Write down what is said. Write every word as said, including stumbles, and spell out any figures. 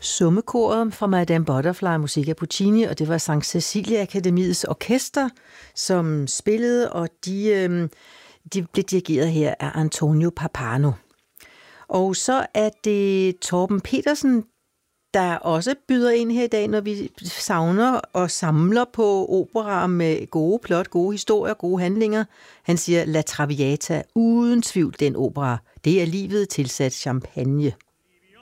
summekoret fra Madame Butterfly, musik af Puccini, og det var Sankt Cecilia Akademiets orkester, som spillede, og de, øh, de blev dirigeret her af Antonio Pappano. Og så er det Torben Petersen, der også byder ind her i dag, når vi savner og samler på operaer med gode plot, gode historier, gode handlinger. Han siger La Traviata, uden tvivl den opera. Det er livet tilsat champagne.